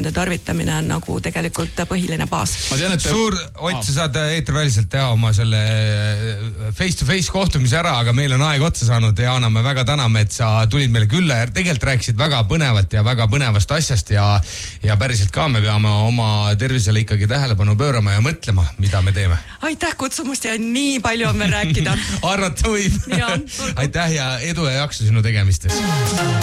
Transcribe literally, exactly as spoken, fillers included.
jäätmete tarvitamine on nagu tegelikult põhiline baas. Ma tean, et suur, Ott, sa saad eetriväliselt teha oma selle face-to-face kohtumise ära, aga meil on aeg otsa saanud ja Jaana, me väga täname, et sa tulid meile külla ja tegelikult rääkisid väga põnevat ja väga põnevast asjast ja, ja päriselt ka me peame oma tervisele ikkagi tähelepanu pöörama ja mõtlema, mida me teeme. Aitäh kutsumust ja nii palju on meil rääkida. Arvata võib. Aitäh ja edu ja jaksu sinu tegemistes.